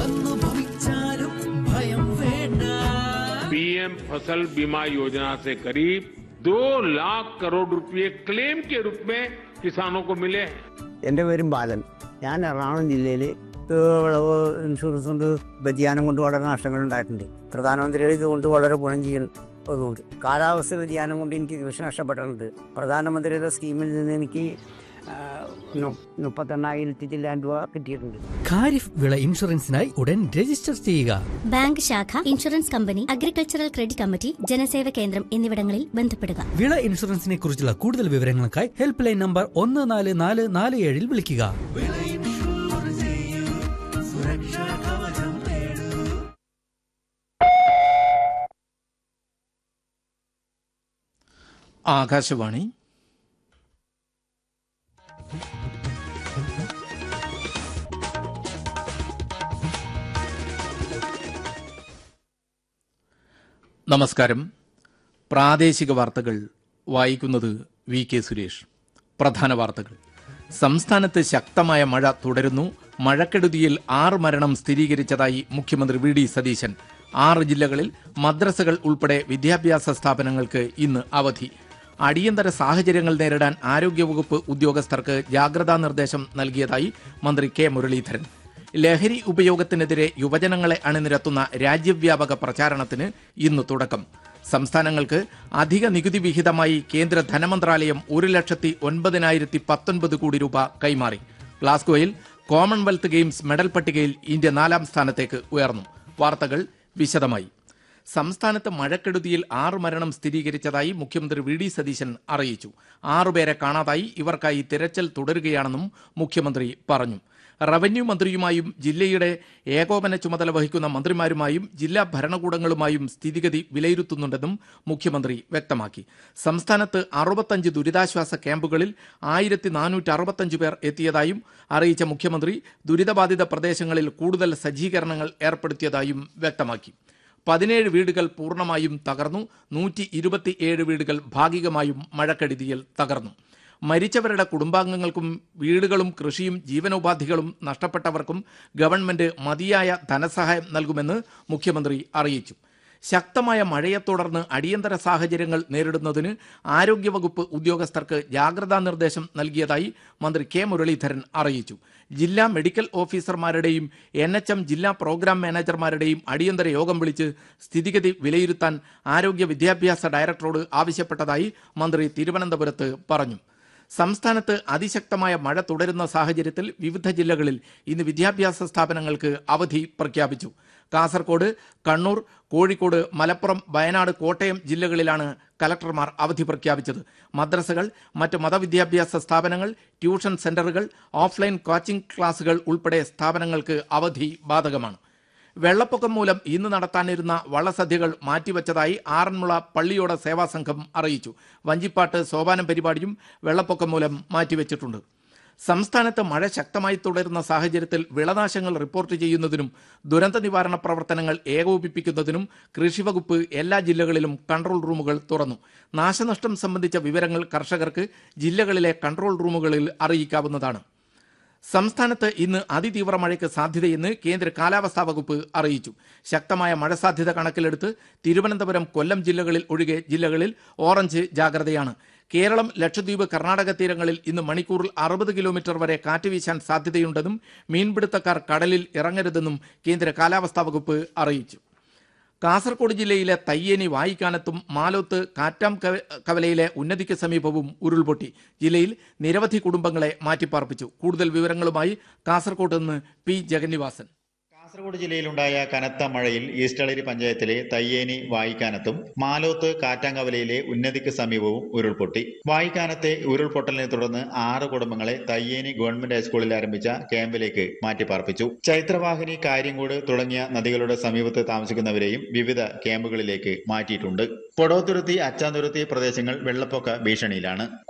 PM फसल बीमा योजना से करीब 2 लाख करोड़ रुपए क्लेम के रूप में किसानों को मिले हैं। എൻ്റെ പേരും ബാലൻ. ഞാൻ എറണാകുളം ജില്ലയിൽ വിളവ് ഇൻഷുറൻസ് കൊണ്ട് വ്യതിയാനം കൊണ്ട് വളരെ നഷ്ടങ്ങൾ ഉണ്ടായിട്ടുണ്ട്. പ്രധാനമന്ത്രിയുടെ ഇതുകൊണ്ട് വളരെ ഗുണം ചെയ്യുന്നുണ്ട്. കാലാവസ്ഥ വ്യതിയാനം കൊണ്ട് എനിക്ക് കൃഷി നഷ്ടപ്പെട്ടിട്ടുണ്ട്. പ്രധാനമന്ത്രിയുടെ സ്കീമിൽ നിന്ന് എനിക്ക് 38,000 ചില്ലാൻ രൂപ കിട്ടിയിട്ടുണ്ട്. ഖാരിഫ് വിള ഇൻഷുറൻസിനായി ഉടൻ രജിസ്റ്റർ ചെയ്യുക. ബാങ്ക് ശാഖ, insurance company, agricultural credit committee, ജനസേവ കേന്ദ്രം എന്നിവിടങ്ങളിൽ ബന്ധപ്പെടുക. വിള ഇൻഷുറൻസിനെ കുറിച്ചുള്ള കൂടുതൽ വിവരങ്ങൾക്കായി ഹെൽപ്പ് ലൈൻ നമ്പർ 14447 വിളിക്കുക. ആകാശവാണി. നമസ്കാരം. പ്രാദേശിക വാർത്തകൾ വായിക്കുന്നത് വി കെ സുരേഷ്. പ്രധാന വാർത്തകൾ. സംസ്ഥാനത്ത് ശക്തമായ മഴ തുടരുന്നു. മഴക്കെടുതിയിൽ 6 മരണം സ്ഥിരീകരിച്ചതായി മുഖ്യമന്ത്രി വി ഡി സതീശൻ. 6 ജില്ലകളിൽ മദ്രസകൾ ഉൾപ്പെടെ വിദ്യാഭ്യാസ സ്ഥാപനങ്ങൾക്ക് ഇന്ന് അവധി. അടിയന്തര സാഹചര്യങ്ങൾ നേരിടാൻ ആരോഗ്യവകുപ്പ് ഉദ്യോഗസ്ഥർക്ക് ജാഗ്രതാ നിർദ്ദേശം നൽകിയതായി മന്ത്രി കെ മുരളീധരൻ. ലഹരി ഉപയോഗത്തിനെതിരെ യുവജനങ്ങളെ അണിനിരത്തുന്ന രാജ്യവ്യാപക പ്രചാരണത്തിന് ഇന്ന് തുടക്കം. സംസ്ഥാനങ്ങൾക്ക് അധിക നികുതി വിഹിതമായി കേന്ദ്ര ധനമന്ത്രാലയം 1,09,019 കോടി രൂപ കൈമാറി. ഗ്ലാസ്ഗോയിൽ കോമൺവെൽത്ത് ഗെയിംസ് മെഡൽ പട്ടികയിൽ ഇന്ത്യ 4ാം സ്ഥാനത്തേക്ക് ഉയർന്നു. വാർത്തകൾ വിശദമായി. സംസ്ഥാനത്ത് മഴക്കെടുതിയിൽ 6 മരണം സ്ഥിരീകരിച്ചതായി മുഖ്യമന്ത്രി വി ഡി സതീശൻ അറിയിച്ചു. 6 പേരെ കാണാതായി. ഇവർക്കായി തിരച്ചിൽ തുടരുകയാണെന്നും മുഖ്യമന്ത്രി പറഞ്ഞു. റവന്യൂ മന്ത്രിയുമായും ജില്ലയുടെ ഏകോപന ചുമതല വഹിക്കുന്ന മന്ത്രിമാരുമായും ജില്ലാ ഭരണകൂടങ്ങളുമായും സ്ഥിതിഗതി വിലയിരുത്തുന്നുണ്ടെന്നും മുഖ്യമന്ത്രി വ്യക്തമാക്കി. സംസ്ഥാനത്ത് 65 ദുരിതാശ്വാസ ക്യാമ്പുകളിൽ 1465 പേർ എത്തിയതായും അറിയിച്ച മുഖ്യമന്ത്രി ദുരിതബാധിത പ്രദേശങ്ങളിൽ കൂടുതൽ സജ്ജീകരണങ്ങൾ ഏർപ്പെടുത്തിയതായും വ്യക്തമാക്കി. 17 വീടുകൾ പൂർണ്ണമായും തകർന്നു. 127 വീടുകൾ ഭാഗികമായും മഴക്കെടുതിയിൽ തകർന്നു. മരിച്ചവരുടെ കുടുംബാംഗങ്ങൾക്കും വീടുകളും കൃഷിയും ജീവനോപാധികളും നഷ്ടപ്പെട്ടവർക്കും ഗവൺമെന്റ് മതിയായ ധനസഹായം നൽകുമെന്ന് മുഖ്യമന്ത്രി അറിയിച്ചു. ശക്തമായ മഴയെ തുടർന്ന് അടിയന്തര സാഹചര്യങ്ങൾ നേരിടുന്നതിന് ആരോഗ്യവകുപ്പ് ഉദ്യോഗസ്ഥർക്ക് ജാഗ്രതാ നിർദ്ദേശം നൽകിയതായി മന്ത്രി കെ മുരളീധരൻ അറിയിച്ചു. ജില്ലാ മെഡിക്കൽ ഓഫീസർമാരുടെയും NHM ജില്ലാ പ്രോഗ്രാം മാനേജർമാരുടെയും അടിയന്തര യോഗം വിളിച്ച് സ്ഥിതിഗതി വിലയിരുത്താൻ ആരോഗ്യ വിദ്യാഭ്യാസ ഡയറക്ടറോട് ആവശ്യപ്പെട്ടതായി മന്ത്രി തിരുവനന്തപുരത്ത് പറഞ്ഞു. സംസ്ഥാനത്ത് അതിശക്തമായ മഴ തുടരുന്ന സാഹചര്യത്തിൽ വിവിധ ജില്ലകളിൽ ഇന്ന് വിദ്യാഭ്യാസ സ്ഥാപനങ്ങൾക്ക് അവധി പ്രഖ്യാപിച്ചു. കാസർകോട്, കണ്ണൂർ, കോഴിക്കോട്, മലപ്പുറം, വയനാട്, കോട്ടയം ജില്ലകളിലാണ് കലക്ടർമാർ അവധി പ്രഖ്യാപിച്ചത്. മദ്രസകൾ, മറ്റ് മതവിദ്യാഭ്യാസ സ്ഥാപനങ്ങൾ, ട്യൂഷൻ സെന്ററുകൾ, ഓഫ്ലൈൻ കോച്ചിംഗ് ക്ലാസുകൾ ഉൾപ്പെടെ സ്ഥാപനങ്ങൾക്ക് അവധി ബാധകമാണ്. വെള്ളപ്പൊക്കം മൂലം ഇന്ന് നടത്താനിരുന്ന വള്ളസദ്യകൾ മാറ്റിവെച്ചതായി ആറന്മുള പള്ളിയോട സേവാസംഘം അറിയിച്ചു. വഞ്ചിപ്പാട്ട് സോപാനം പരിപാടിയും വെള്ളപ്പൊക്കം മൂലം മാറ്റിവെച്ചിട്ടുണ്ട്. സംസ്ഥാനത്ത് മഴ ശക്തമായി തുടരുന്ന സാഹചര്യത്തിൽ വിളനാശങ്ങൾ റിപ്പോർട്ട് ചെയ്യുന്നതിനും ദുരന്ത നിവാരണ പ്രവർത്തനങ്ങൾ ഏകോപിപ്പിക്കുന്നതിനും കൃഷിവകുപ്പ് എല്ലാ ജില്ലകളിലും കൺട്രോൾ റൂമുകൾ തുറന്നു. നാശനഷ്ടം സംബന്ധിച്ച വിവരങ്ങൾ കർഷകർക്ക് ജില്ലകളിലെ കൺട്രോൾ റൂമുകളിൽ അറിയിക്കാവുന്നതാണ്. സംസ്ഥാനത്ത് ഇന്ന് അതിതീവ്ര മഴയ്ക്ക് സാധ്യതയെന്ന് കേന്ദ്ര കാലാവസ്ഥാ വകുപ്പ് അറിയിച്ചു. ശക്തമായ മഴ സാധ്യത കണക്കിലെടുത്ത് തിരുവനന്തപുരം, കൊല്ലം ജില്ലകളിൽ ഒഴികെ ജില്ലകളിൽ ഓറഞ്ച് ജാഗ്രതയാണ്. കേരളം, ലക്ഷദ്വീപ്, കർണാടക തീരങ്ങളിൽ ഇന്ന് മണിക്കൂറിൽ 60 കിലോമീറ്റർ വരെ കാറ്റ് വീശാൻ സാധ്യതയുണ്ടെന്നും മീൻപിടുത്തക്കാർ കടലിൽ ഇറങ്ങരുതെന്നും കേന്ദ്ര കാലാവസ്ഥാ വകുപ്പ് അറിയിച്ചു. കാസർഗോഡ് ജില്ലയിലെ തയ്യേനി വായിക്കാനത്തും മാലോത്ത് കാറ്റാം കവലയിലെ ഉന്നതിക്ക് സമീപവും ഉരുൾപൊട്ടി. ജില്ലയിൽ നിരവധി കുടുംബങ്ങളെ മാറ്റിപ്പാർപ്പിച്ചു. കൂടുതൽ വിവരങ്ങളുമായി കാസർഗോഡ് നിന്ന് പി ജഗന്നിവാസൻ. കാസർഗോഡ് ജില്ലയിലുണ്ടായ കനത്ത മഴയിൽ ഈസ്റ്റളരി പഞ്ചായത്തിലെ തയ്യേനി വായിക്കാനത്തും മാലോത്ത് കാറ്റാങ്കവലയിലെ ഉന്നതിക്ക് സമീപവും ഉരുൾപൊട്ടി. വായിക്കാനത്തെ ഉരുൾപൊട്ടലിനെ തുടർന്ന് 6 കുടുംബങ്ങളെ തയ്യേനി ഗവൺമെന്റ് ഹൈസ്കൂളിൽ ആരംഭിച്ച ക്യാമ്പിലേക്ക് മാറ്റിപ്പാർപ്പിച്ചു. ചൈത്രവാഹിനി, കാര്യങ്കോട് തുടങ്ങിയ നദികളുടെ സമീപത്ത് താമസിക്കുന്നവരെയും വിവിധ ക്യാമ്പുകളിലേക്ക് മാറ്റിയിട്ടുണ്ട്. പൊടോത്തുരുത്തി, അച്ചാന്തുരുത്തി പ്രദേശങ്ങൾ വെള്ളപ്പൊക്ക ഭീഷണിയിലാണ്.